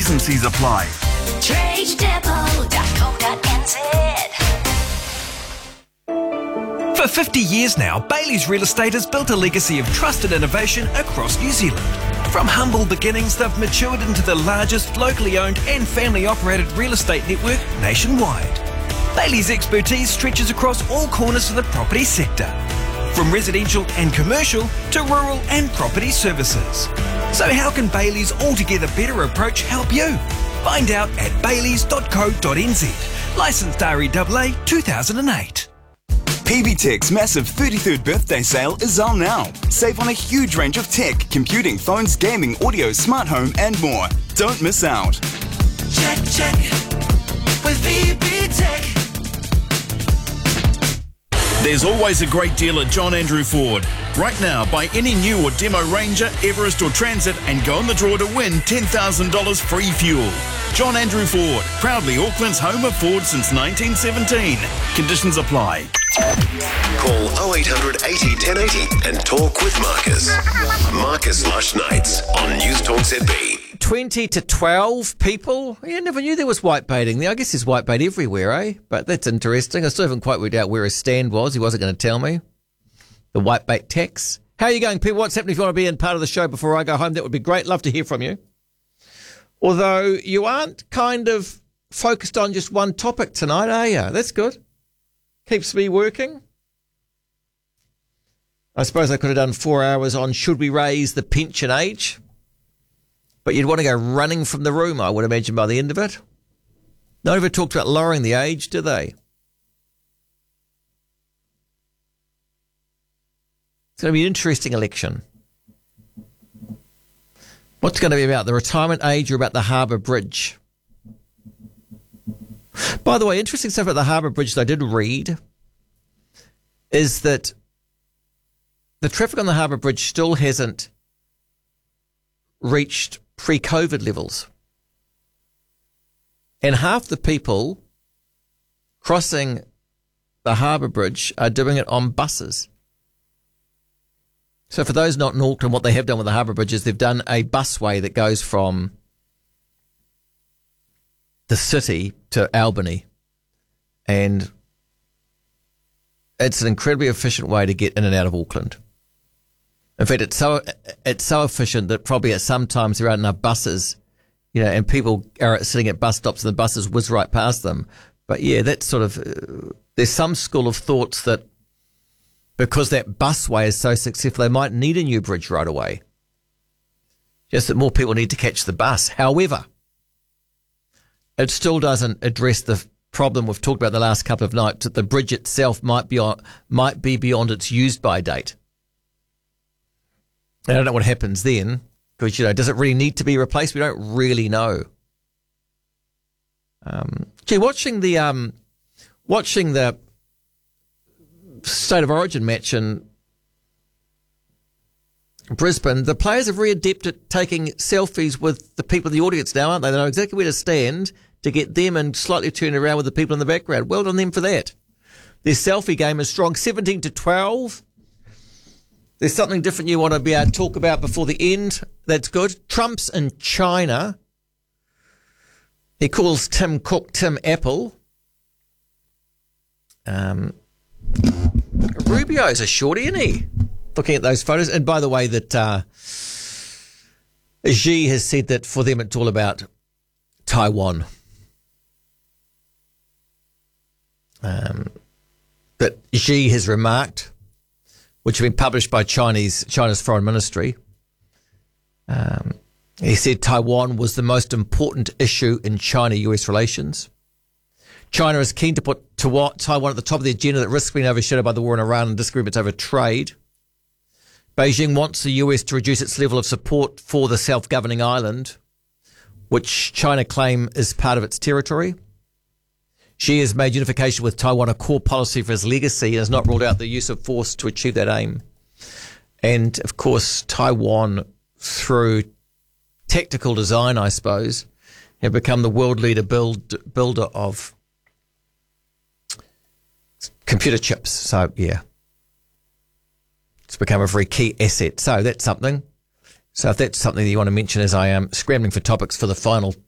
T&Cs apply. TradeDepot.co.nz. For 50 years now, Bailey's Real Estate has built a legacy of trusted innovation across New Zealand. From humble beginnings, they've matured into the largest locally owned and family-operated real estate network nationwide. Bailey's expertise stretches across all corners of the property sector, from residential and commercial to rural and property services. So how can Bailey's Altogether Better approach help you? Find out at baileys.co.nz. Licensed REAA 2008. PB Tech's massive 33rd birthday sale is on now. Save on a huge range of tech, computing, phones, gaming, audio, smart home and more. Don't miss out. Check with PB Tech. There's always a great deal at John Andrew Ford. Right now, buy any new or demo Ranger, Everest or Transit and go in the draw to win $10,000 free fuel. John Andrew Ford, proudly Auckland's home of Ford since 1917. Conditions apply. Call 0800 80 1080 and talk with Marcus. Marcus Lush Nights on News Talk ZB. 20 to 12 people. I never knew there was white baiting. I guess there's white bait everywhere, eh? But that's interesting. I still haven't quite worked out where his stand was. He wasn't going to tell me. The white bait text. How are you going, people? What's happening? If you want to be in part of the show before I go home, that would be great. Love to hear from you. Although you aren't kind of focused on just one topic tonight, are you? That's good. Keeps me working. I suppose I could have done 4 hours on should we raise the pension age? But you'd want to go running from the room, I would imagine, by the end of it. None of it talked about lowering the age, do they? It's going to be an interesting election. What's it going to be about, the retirement age or about the Harbour Bridge? By the way, interesting stuff about the Harbour Bridge that I did read is that the traffic on the Harbour Bridge still hasn't reached pre-COVID levels. And half the people crossing the Harbour Bridge are doing it on buses. So for those not in Auckland, what they have done with the Harbour Bridge is they've done a busway that goes from the city to Albany. And it's an incredibly efficient way to get in and out of Auckland. In fact, it's so efficient that probably at some times there aren't enough buses, and people are sitting at bus stops and the buses whiz right past them. But yeah, that's sort of, there's some school of thoughts that because that busway is so successful, they might need a new bridge right away. Just that more people need to catch the bus. However, it still doesn't address the problem we've talked about the last couple of nights, that the bridge itself might be beyond its used-by date. I don't know what happens then, because, does it really need to be replaced? We don't really know. Watching the State of Origin match in Brisbane, the players have really adept at taking selfies with the people in the audience now, aren't they? They know exactly where to stand to get them and slightly turn around with the people in the background. Well done them for that. Their selfie game is strong. 17 to 12. There's something different you want to be able to talk about before the end. That's good. Trump's in China. He calls Tim Cook Tim Apple. Rubio's a shorty, isn't he? Looking at those photos. And by the way, that Xi has said that for them it's all about Taiwan. That Xi has remarked, which have been published by China's foreign ministry. He said Taiwan was the most important issue in China-US relations. China is keen to put Taiwan at the top of the agenda that risks being overshadowed by the war in Iran and disagreements over trade. Beijing wants the US to reduce its level of support for the self-governing island, which China claim is part of its territory. Xi has made unification with Taiwan a core policy for his legacy and has not ruled out the use of force to achieve that aim. And, of course, Taiwan, through tactical design, I suppose, have become the world leader builder of computer chips. So, yeah, it's become a very key asset. So that's something. So if that's something that you want to mention as I am scrambling for topics for the final